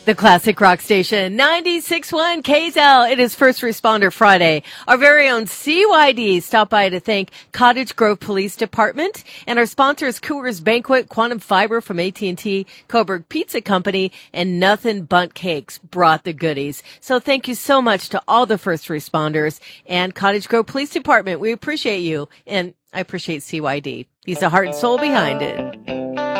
The classic rock station, 96.1 KZL. It is First Responder Friday. Our very own CYD stopped by to thank Cottage Grove Police Department and our sponsors Coors Banquet, Quantum Fiber from AT&T, Coburg Pizza Company, and Nothing Bundt Cakes brought the goodies. So thank you so much to all the first responders and Cottage Grove Police Department. We appreciate you, and I appreciate CYD. He's the heart and soul behind it.